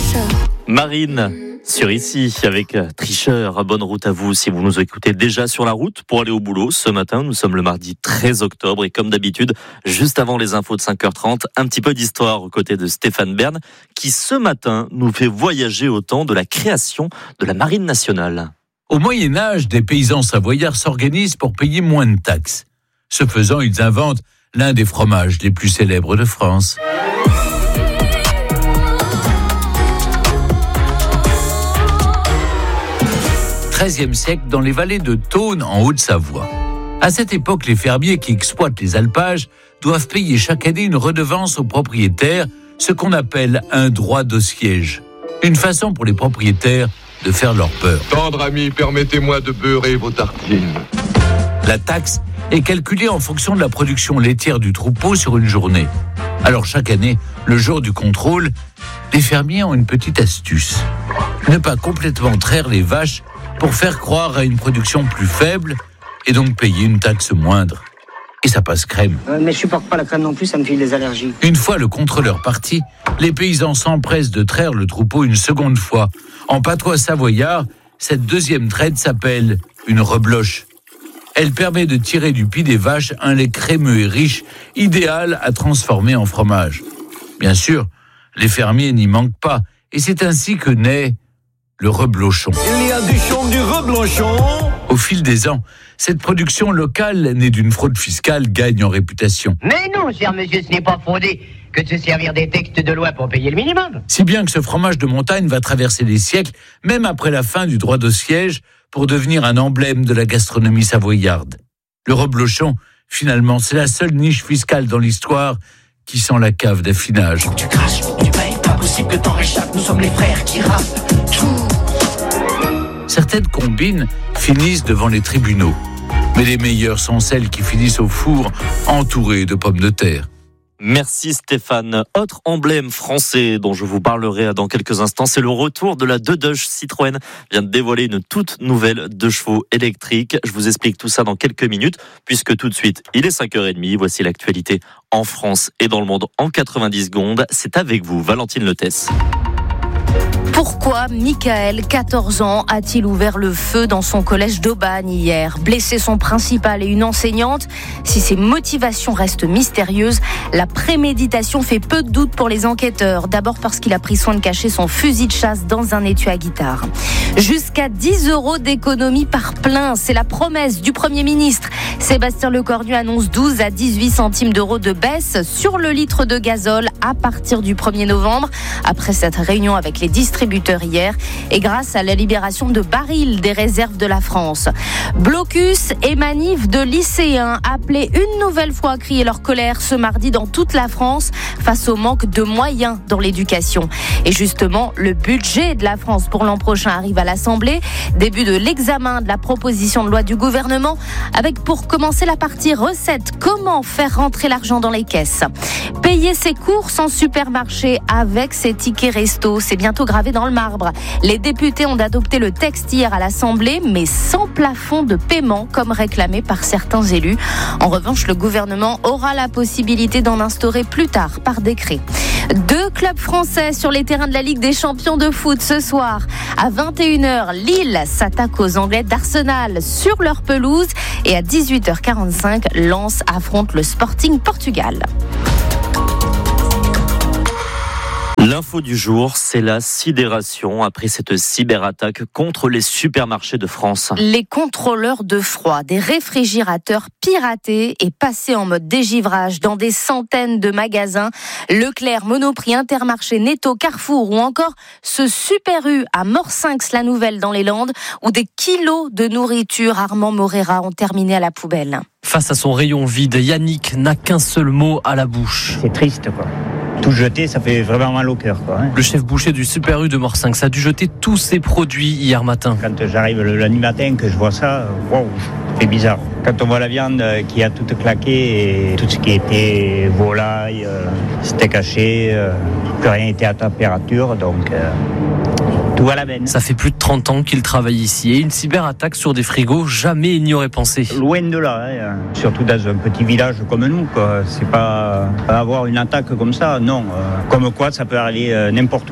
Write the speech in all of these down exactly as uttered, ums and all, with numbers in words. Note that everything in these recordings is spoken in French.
Marine sur ici avec Tricheur. Bonne route à vous si vous nous écoutez déjà sur la route pour aller au boulot. Ce matin, nous sommes le mardi treize octobre et comme d'habitude, juste avant les infos de cinq heures trente, un petit peu d'histoire aux côtés de Stéphane Bern qui ce matin nous fait voyager au temps de la création de la Marine nationale. Au Moyen-Âge, des paysans savoyards s'organisent pour payer moins de taxes. Ce faisant, ils inventent l'un des fromages les plus célèbres de France. treizième siècle, dans les vallées de Thônes, en Haute-Savoie. À cette époque, les fermiers qui exploitent les alpages doivent payer chaque année une redevance aux propriétaires, ce qu'on appelle un droit de siège. Une façon pour les propriétaires de faire leur peur. Tendre ami, permettez-moi de beurrer vos tartines. La taxe est calculée en fonction de la production laitière du troupeau sur une journée. Alors chaque année, le jour du contrôle, les fermiers ont une petite astuce. Ne pas complètement traire les vaches pour faire croire à une production plus faible et donc payer une taxe moindre. Et ça passe crème. Euh, mais je supporte pas la crème non plus, ça me file des allergies. Une fois le contrôleur parti, les paysans s'empressent de traire le troupeau une seconde fois. En patois savoyard, cette deuxième traite s'appelle une rebloche. Elle permet de tirer du pis des vaches un lait crémeux et riche, idéal à transformer en fromage. Bien sûr, les fermiers n'y manquent pas, et c'est ainsi que naît le reblochon. Il y a du champ du reblochon. Au fil des ans, cette production locale, née d'une fraude fiscale, gagne en réputation. Mais non, cher monsieur, ce n'est pas fraudé que de se servir des textes de loi pour payer le minimum. Si bien que ce fromage de montagne va traverser les siècles, même après la fin du droit de siège, pour devenir un emblème de la gastronomie savoyarde. Le reblochon, finalement, c'est la seule niche fiscale dans l'histoire qui sent la cave d'affinage. Faut que tu craches, faut que tu payes, pas possible que t'en réchappes, nous sommes les frères qui rappent tout. Certaines combines finissent devant les tribunaux, mais les meilleures sont celles qui finissent au four, entourées de pommes de terre. Merci Stéphane. Autre emblème français dont je vous parlerai dans quelques instants, c'est le retour de la deux Deux. Citroën vient de dévoiler une toute nouvelle deux chevaux électrique. Je vous explique tout ça dans quelques minutes, puisque tout de suite, il est cinq heures trente. Voici l'actualité en France et dans le monde en quatre-vingt-dix secondes. C'est avec vous, Valentine Letès. Pourquoi Michael, quatorze ans, a-t-il ouvert le feu dans son collège d'Aubagne hier, blessé son principal et une enseignante? Si ses motivations restent mystérieuses, la préméditation fait peu de doute pour les enquêteurs. D'abord parce qu'il a pris soin de cacher son fusil de chasse dans un étui à guitare. Jusqu'à dix euros d'économie par plein, c'est la promesse du Premier ministre. Sébastien Lecornu annonce douze à dix-huit centimes d'euros de baisse sur le litre de gazole à partir du premier novembre. Après cette réunion avec les distributeurs hier et grâce à la libération de barils des réserves de la France. Blocus et manif de lycéens appelés une nouvelle fois à crier leur colère ce mardi dans toute la France face au manque de moyens dans l'éducation. Et justement, le budget de la France pour l'an prochain arrive à l'Assemblée. Début de l'examen de la proposition de loi du gouvernement avec pour commencer la partie recettes. Comment faire rentrer l'argent dans les caisses? Payer ses courses en supermarché avec ses tickets resto, c'est bientôt gravé dans le marbre. Les députés ont adopté le texte hier à l'Assemblée, mais sans plafond de paiement, comme réclamé par certains élus. En revanche, le gouvernement aura la possibilité d'en instaurer plus tard, par décret. Deux clubs français sur les terrains de la Ligue des champions de foot ce soir. À vingt et une heures, Lille s'attaque aux Anglais d'Arsenal sur leur pelouse. Et à dix-huit heures quarante-cinq, Lens affronte le Sporting Portugal. L'info du jour, c'est la sidération après cette cyberattaque contre les supermarchés de France. Les contrôleurs de froid des réfrigérateurs piratés et passés en mode dégivrage dans des centaines de magasins. Leclerc, Monoprix, Intermarché, Netto, Carrefour ou encore ce Super U à Morsinx-la-Nouvelle dans les Landes où des kilos de nourriture Armand Morera ont terminé à la poubelle. Face à son rayon vide, Yannick n'a qu'un seul mot à la bouche. C'est triste, quoi. Tout jeter, ça fait vraiment mal au cœur, quoi. Hein. Le chef boucher du Super U de Morsinx a dû jeter tous ses produits hier matin. Quand j'arrive le lundi matin, que je vois ça, waouh, c'est bizarre. Quand on voit la viande qui a toute claqué et tout ce qui était volaille, euh, steak haché, euh, que rien n'était à température, donc euh, tout à la benne. Ça fait plus de trente ans qu'il travaille ici et une cyberattaque sur des frigos, jamais il n'y aurait pensé. Loin de là, hein. Surtout dans un petit village comme nous, quoi. C'est pas avoir une attaque comme ça, non. Comme quoi, ça peut aller n'importe où.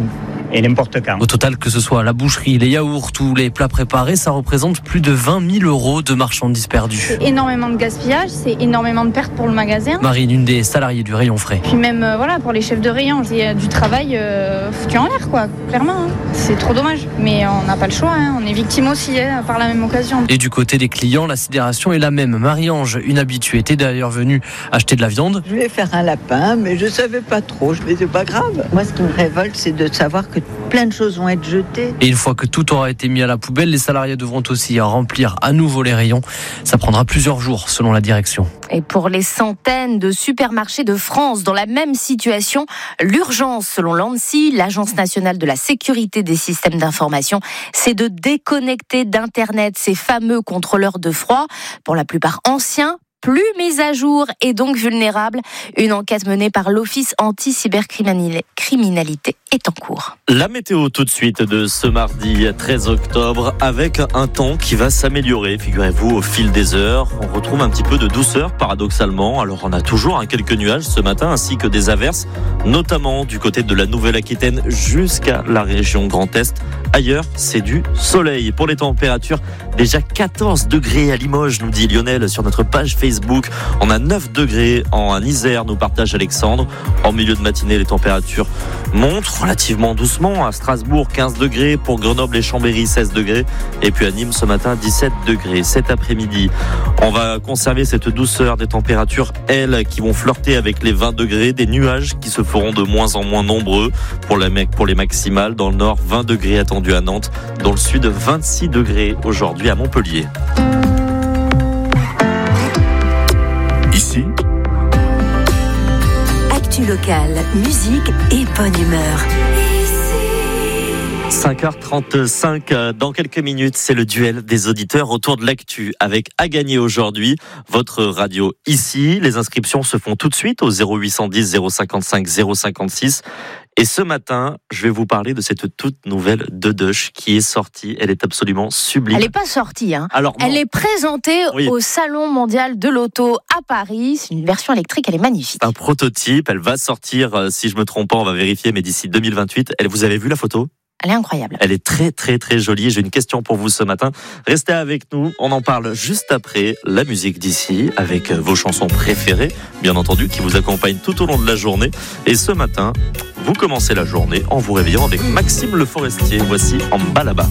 et n'importe quand. Au total, que ce soit la boucherie, les yaourts ou les plats préparés, ça représente plus de vingt mille euros de marchandises perdues. C'est énormément de gaspillage, c'est énormément de pertes pour le magasin. Marine, une des salariées du rayon frais. Puis même euh, voilà, pour les chefs de rayon, c'est du travail euh, foutu en l'air, quoi, clairement. Hein. C'est trop dommage, mais on n'a pas le choix, hein. On est victime aussi hein, par la même occasion. Et du côté des clients, la sidération est la même. Marie-Ange, une habituée, était d'ailleurs venue acheter de la viande. Je voulais faire un lapin, mais je savais pas trop, mais c'est pas grave. Moi, ce qui me révolte, c'est de savoir que plein de choses vont être jetées. Et une fois que tout aura été mis à la poubelle, les salariés devront aussi remplir à nouveau les rayons. Ça prendra plusieurs jours, selon la direction. Et pour les centaines de supermarchés de France dans la même situation, l'urgence, selon l'ANSSI, l'Agence nationale de la sécurité des systèmes d'information, c'est de déconnecter d'Internet ces fameux contrôleurs de froid, pour la plupart anciens, plus mis à jour et donc vulnérables. Une enquête menée par l'Office anti-cybercriminalité est en cours. La météo tout de suite de ce mardi treize octobre avec un temps qui va s'améliorer, figurez-vous, au fil des heures. On retrouve un petit peu de douceur paradoxalement. Alors on a toujours hein, quelques nuages ce matin ainsi que des averses, notamment du côté de la Nouvelle-Aquitaine jusqu'à la région Grand Est. Ailleurs, c'est du soleil. Pour les températures, déjà quatorze degrés à Limoges, nous dit Lionel sur notre page Facebook. On a neuf degrés en Isère, nous partage Alexandre. En milieu de matinée, les températures montent relativement doucement. À Strasbourg, quinze degrés. Pour Grenoble et Chambéry, seize degrés. Et puis à Nîmes, ce matin, dix-sept degrés. Cet après-midi, on va conserver cette douceur des températures, elles, qui vont flirter avec les vingt degrés. Des nuages qui se feront de moins en moins nombreux pour, la, pour les maximales. Dans le nord, vingt degrés attendus à Nantes. Dans le sud, vingt-six degrés aujourd'hui à Montpellier. Ici, actu locale, musique et bonne humeur. cinq heures trente-cinq, dans quelques minutes, c'est le duel des auditeurs autour de l'actu avec à gagner aujourd'hui votre radio ici. Les inscriptions se font tout de suite au zéro huit cent dix zéro cinquante-cinq zéro cinquante-six. Et ce matin, je vais vous parler de cette toute nouvelle Dedoche qui est sortie. Elle est absolument sublime. Elle n'est pas sortie, hein. Alors, elle est présentée oui. au Salon mondial de l'auto à Paris. C'est une version électrique, elle est magnifique. C'est un prototype, elle va sortir, si je me trompe pas, on va vérifier, mais d'ici deux mille vingt-huit. Elle, vous avez vu la photo ? Elle est incroyable. Elle est très très très jolie. J'ai une question pour vous ce matin. Restez avec nous. On en parle juste après la musique d'ici avec vos chansons préférées, bien entendu, qui vous accompagnent tout au long de la journée. Et ce matin, vous commencez la journée en vous réveillant avec Maxime Le Forestier. Voici En bas là-bas.